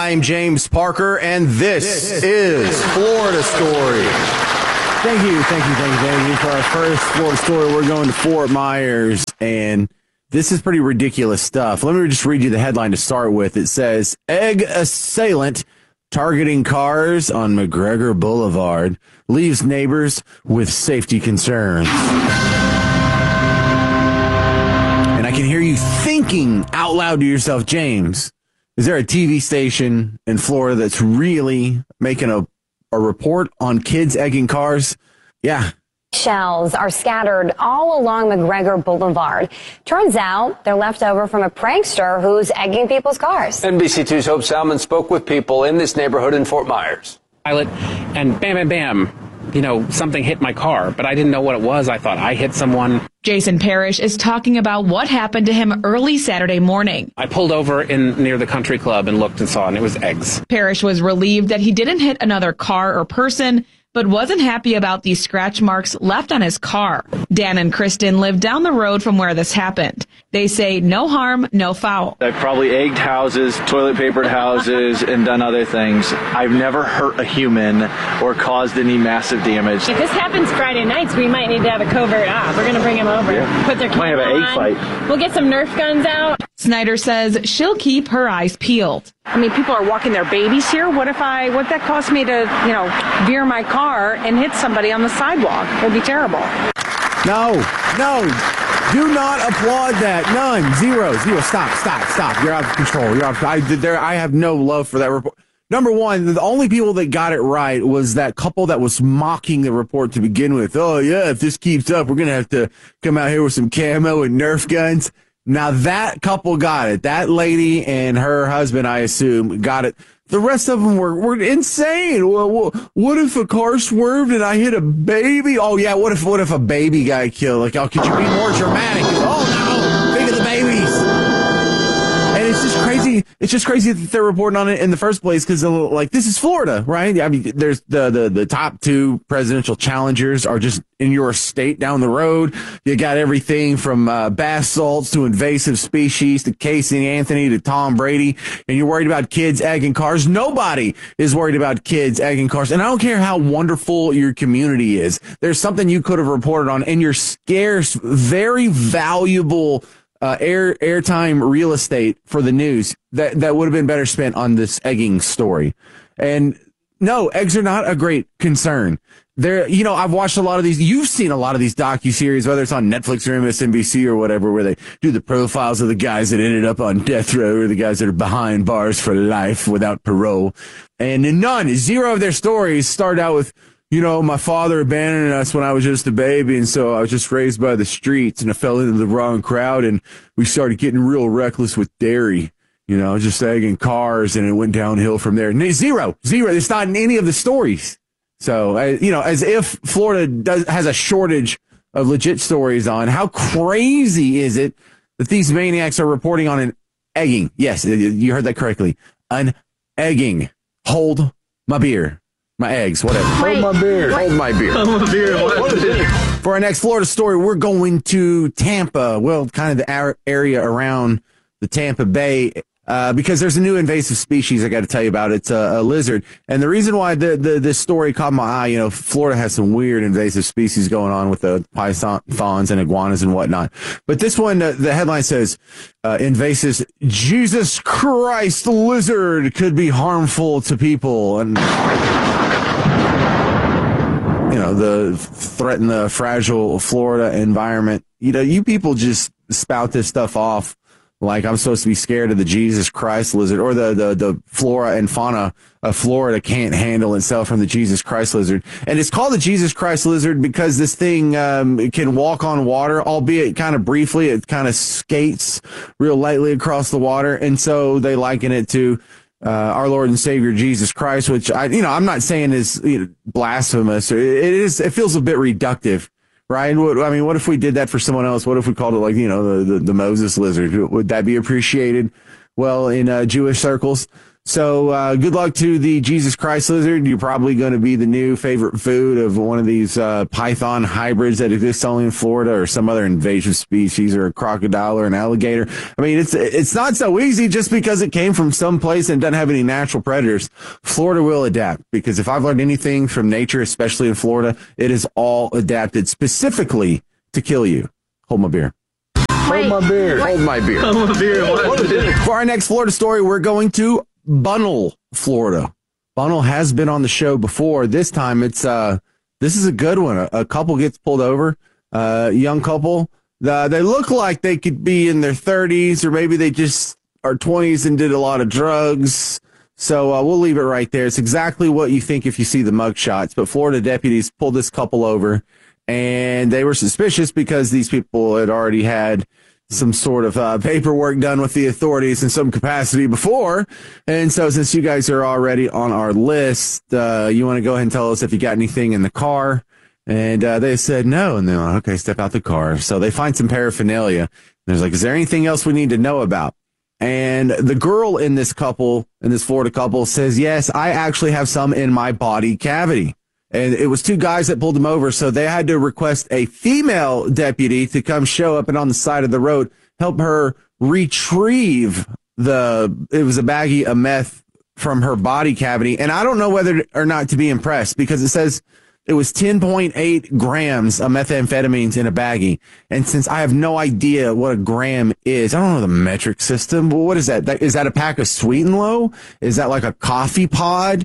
I'm James Parker, and this is Florida Story. Thank you. For our first Florida Story, we're going to Fort Myers, and this is pretty ridiculous stuff. Let me just read you the headline to start with. It says, egg assailant targeting cars on McGregor Boulevard leaves neighbors with safety concerns. And I can hear you thinking out loud to yourself, James, is there a TV station in Florida that's really making a report on kids egging cars? Yeah. Shells are scattered all along McGregor Boulevard. Turns out they're left over from a prankster who's egging people's cars. NBC2's Hope Salmon spoke with people in this neighborhood in Fort Myers. Pilot, and bam, bam, bam, something hit my car, but I didn't know what it was. I thought I hit someone. Jason Parrish is talking about what happened to him early Saturday morning. I pulled over near the country club and looked and saw, and it was eggs. Parrish was relieved that he didn't hit another car or person, but wasn't happy about these scratch marks left on his car. Dan and Kristen live down the road from where this happened. They say no harm, no foul. I've probably egged houses, toilet papered houses, and done other things. I've never hurt a human or caused any massive damage. If this happens Friday nights, we might need to have a covert op. We're going to bring him over, put their might have camera an egg on. fight. We'll get some Nerf guns out. Snyder says she'll keep her eyes peeled. I mean, people are walking their babies here. What that cost me to, veer my car and hit somebody on the sidewalk? It would be terrible. No. Do not applaud that. None. Zero. Stop. You're out of control. I have no love for that report. Number one, the only people that got it right was that couple that was mocking the report to begin with. Oh, yeah, if this keeps up, we're going to have to come out here with some camo and Nerf guns. Now, that couple got it. That lady and her husband, I assume, got it. The rest of them were insane. Well, what if a car swerved and I hit a baby? Oh, yeah, what if a baby got killed? Like, could you be more dramatic? Oh, no, think of the babies. And it's just crazy. It's just crazy that they're reporting on it in the first place because, this is Florida, right? I mean, there's the top two presidential challengers are just in your state down the road. You got everything from bath salts to invasive species to Casey Anthony to Tom Brady, and you're worried about kids egging cars. Nobody is worried about kids egging cars. And I don't care how wonderful your community is. There's something you could have reported on in your scarce, very valuable airtime real estate for the news that would have been better spent on this egging story. And no, eggs are not a great concern. I've watched a lot of these. You've seen a lot of these docuseries, whether it's on Netflix or MSNBC or whatever, where they do the profiles of the guys that ended up on death row or the guys that are behind bars for life without parole. And zero of their stories start out with, my father abandoned us when I was just a baby, and so I was just raised by the streets, and I fell into the wrong crowd, and we started getting real reckless with dairy, just egging cars, and it went downhill from there. Zero. It's not in any of the stories. So, as if Florida has a shortage of legit stories on, how crazy is it that these maniacs are reporting on an egging? Yes, you heard that correctly. An egging. Hold my beer. My eggs, whatever. Hold my beer. Hold my beer. What is it? For our next Florida story, we're going to Tampa. Well, kind of the area around the Tampa Bay, because there's a new invasive species I got to tell you about. It's a lizard. And the reason why this story caught my eye, Florida has some weird invasive species going on with the pythons and iguanas and whatnot. But this one, the headline says, invasive Jesus Christ lizard could be harmful to people. And threaten the fragile Florida environment. You people just spout this stuff off like I'm supposed to be scared of the Jesus Christ lizard, or the flora and fauna of Florida can't handle itself from the Jesus Christ lizard. And it's called the Jesus Christ lizard because this thing it can walk on water, albeit kind of briefly. It kind of skates real lightly across the water, and so they liken it to our Lord and Savior Jesus Christ, which I'm not saying is blasphemous. It feels a bit reductive, right? What if we did that for someone else? What if we called it the Moses lizard? Would that be appreciated? Well, in Jewish circles, So good luck to the Jesus Christ lizard. You're probably going to be the new favorite food of one of these python hybrids that exist only in Florida, or some other invasive species, or a crocodile or an alligator. I mean, it's not so easy just because it came from some place and doesn't have any natural predators. Florida will adapt, because if I've learned anything from nature, especially in Florida, it is all adapted specifically to kill you. Hold my beer. Hold my beer. Hold my beer. Hold my beer. For our next Florida story, we're going to Bunnell, Florida. Bunnell has been on the show before. This time this is a good one. A couple gets pulled over, young couple. They look like they could be in their 30s, or maybe they just are 20s and did a lot of drugs. So we'll leave it right there. It's exactly what you think if you see the mug shots. But Florida deputies pulled this couple over, and they were suspicious because these people had already had some sort of paperwork done with the authorities in some capacity before. And so since you guys are already on our list, you want to go ahead and tell us if you got anything in the car. And they said no. And they're like, okay, step out the car. So they find some paraphernalia. And there's like, is there anything else we need to know about? And the girl in this couple, in this Florida couple, says, yes, I actually have some in my body cavity. And it was two guys that pulled them over, so they had to request a female deputy to come show up and on the side of the road help her retrieve it was a baggie of meth from her body cavity. And I don't know whether or not to be impressed, because it says it was 10.8 grams of methamphetamines in a baggie. And since I have no idea what a gram is, I don't know the metric system. Well, what is that? Is that a pack of Sweet and Low? Is that like a coffee pod?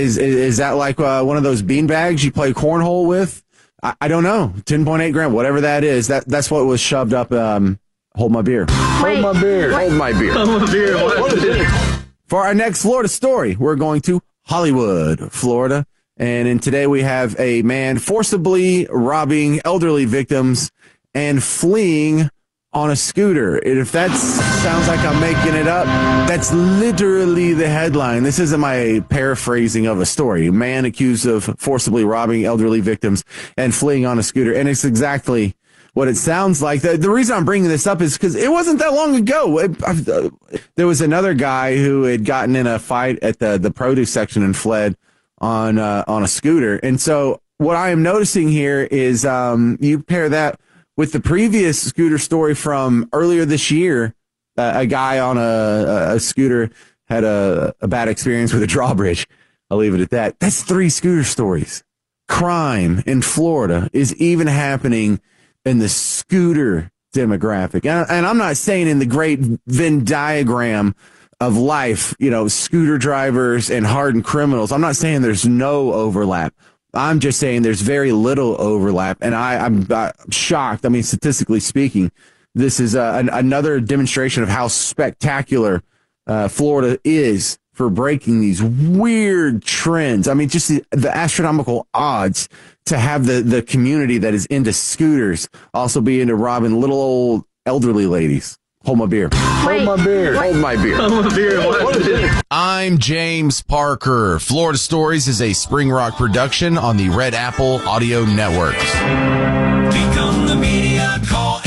Is that like one of those bean bags you play cornhole with? I don't know. 10.8 gram, whatever that is. That's what was shoved up. Hold my beer. Hold my beer. Hold my beer. Hold my beer. Hold my beer. For our next Florida story, we're going to Hollywood, Florida. And today we have a man forcibly robbing elderly victims and fleeing on a scooter. And if that sounds like I'm making it up, that's literally the headline. This isn't my paraphrasing of a story. Man accused of forcibly robbing elderly victims and fleeing on a scooter. And it's exactly what it sounds like. The reason I'm bringing this up is because it wasn't that long ago. There was another guy who had gotten in a fight at the produce section and fled on a scooter. And so what I am noticing here is you pair that with the previous scooter story from earlier this year. A guy on a scooter had a bad experience with a drawbridge. I'll leave it at that. That's 3 scooter stories. Crime in Florida is even happening in the scooter demographic. And I'm not saying in the great Venn diagram of life, scooter drivers and hardened criminals. I'm not saying there's no overlap. I'm just saying there's very little overlap. And I'm shocked. I mean, statistically speaking, this is another demonstration of how spectacular Florida is for breaking these weird trends. I mean, just the astronomical odds to have the community that is into scooters also be into robbing little old elderly ladies. Hold my beer. Hold my beer. Hold my beer. Hold my beer. I'm James Parker. Florida Stories is a Spring Rock production on the Red Apple Audio Networks. Become the media. Call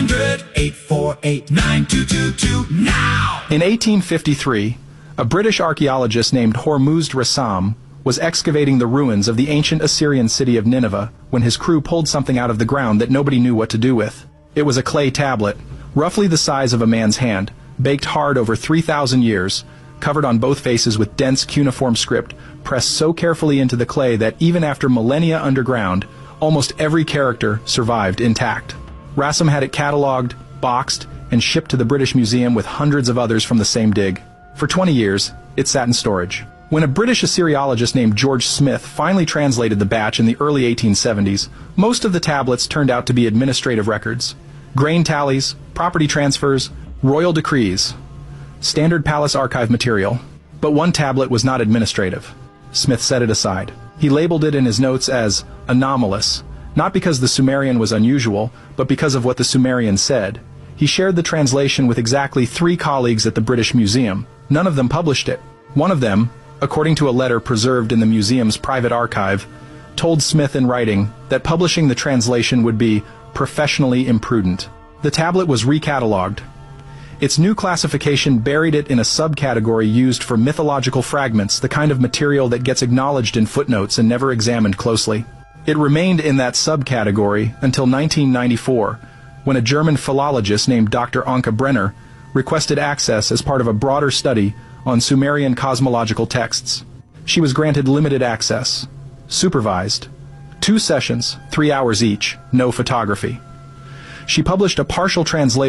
800-848-9222 now. In 1853, a British archaeologist named Hormuzd Rassam was excavating the ruins of the ancient Assyrian city of Nineveh when his crew pulled something out of the ground that nobody knew what to do with. It was a clay tablet, roughly the size of a man's hand, baked hard over 3,000 years, covered on both faces with dense cuneiform script, pressed so carefully into the clay that even after millennia underground, almost every character survived intact. Rassam had it cataloged, boxed, and shipped to the British Museum with hundreds of others from the same dig. For 20 years, it sat in storage. When a British Assyriologist named George Smith finally translated the batch in the early 1870s, most of the tablets turned out to be administrative records. Grain tallies, property transfers, royal decrees, standard palace archive material. But one tablet was not administrative. Smith set it aside. He labeled it in his notes as anomalous, not because the Sumerian was unusual, but because of what the Sumerian said. He shared the translation with exactly 3 colleagues at the British Museum. None of them published it. One of them, according to a letter preserved in the museum's private archive, told Smith in writing that publishing the translation would be professionally imprudent. The tablet was recatalogued. Its new classification buried it in a subcategory used for mythological fragments, the kind of material that gets acknowledged in footnotes and never examined closely. It remained in that subcategory until 1994, when a German philologist named Dr. Anke Brenner requested access as part of a broader study on Sumerian cosmological texts. She was granted limited access, supervised, 2 sessions, 3 hours each, no photography. She published a partial translation